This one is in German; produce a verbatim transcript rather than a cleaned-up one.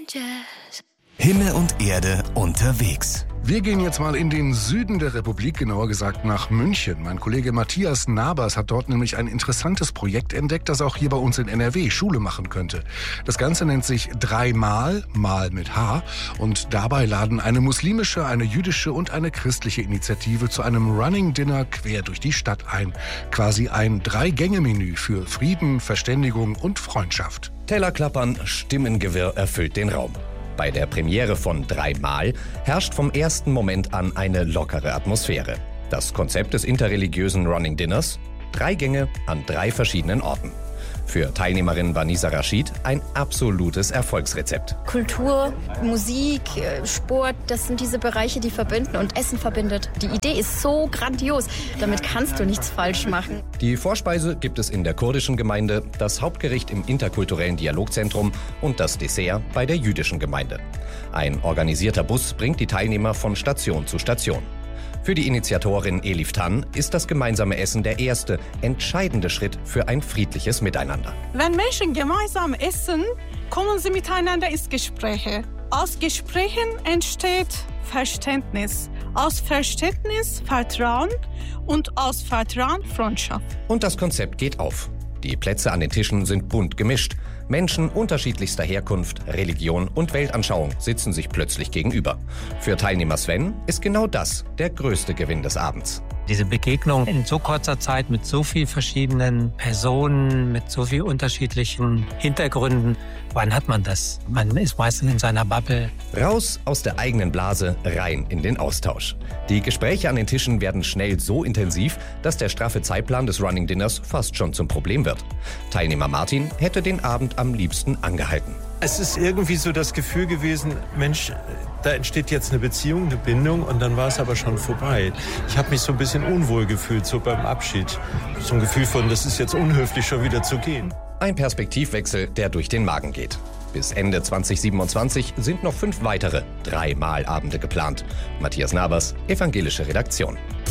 changes. Himmel und Erde unterwegs. Wir gehen jetzt mal in den Süden der Republik, genauer gesagt nach München. Mein Kollege Matthias Nabers hat dort nämlich ein interessantes Projekt entdeckt, das auch hier bei uns in N R W Schule machen könnte. Das Ganze nennt sich Dreimal, Mal mit H. Und dabei laden eine muslimische, eine jüdische und eine christliche Initiative zu einem Running Dinner quer durch die Stadt ein. Quasi ein Drei-Gänge-Menü für Frieden, Verständigung und Freundschaft. Tellerklappern, Stimmengewirr erfüllt den Raum. Bei der Premiere von Dreimal herrscht vom ersten Moment an eine lockere Atmosphäre. Das Konzept des interreligiösen Running Dinners: drei Gänge an drei verschiedenen Orten. Für Teilnehmerin Vanisa Rashid ein absolutes Erfolgsrezept. Kultur, Musik, Sport, das sind diese Bereiche, die verbinden und Essen verbindet. Die Idee ist so grandios, damit kannst du nichts falsch machen. Die Vorspeise gibt es in der kurdischen Gemeinde, das Hauptgericht im interkulturellen Dialogzentrum und das Dessert bei der jüdischen Gemeinde. Ein organisierter Bus bringt die Teilnehmer von Station zu Station. Für die Initiatorin Elif Tan ist das gemeinsame Essen der erste, entscheidende Schritt für ein friedliches Miteinander. Wenn Menschen gemeinsam essen, kommen sie miteinander ins Gespräch. Aus Gesprächen entsteht Verständnis, aus Verständnis Vertrauen und aus Vertrauen Freundschaft. Und das Konzept geht auf. Die Plätze an den Tischen sind bunt gemischt. Menschen unterschiedlichster Herkunft, Religion und Weltanschauung sitzen sich plötzlich gegenüber. Für Teilnehmer Sven ist genau das der größte Gewinn des Abends. Diese Begegnung in so kurzer Zeit mit so vielen verschiedenen Personen, mit so vielen unterschiedlichen Hintergründen, wann hat man das? Man ist meistens in seiner Bubble. Raus aus der eigenen Blase, rein in den Austausch. Die Gespräche an den Tischen werden schnell so intensiv, dass der straffe Zeitplan des Running Dinners fast schon zum Problem wird. Teilnehmer Martin hätte den Abend am liebsten angehalten. Es ist irgendwie so das Gefühl gewesen, Mensch, da entsteht jetzt eine Beziehung, eine Bindung und dann war es aber schon vorbei. Ich habe mich so ein bisschen unwohl gefühlt, so beim Abschied. So ein Gefühl von, das ist jetzt unhöflich, schon wieder zu gehen. Ein Perspektivwechsel, der durch den Magen geht. Bis Ende zwanzig siebenundzwanzig sind noch fünf weitere Dreimal-Abende geplant. Matthias Nabers, Evangelische Redaktion.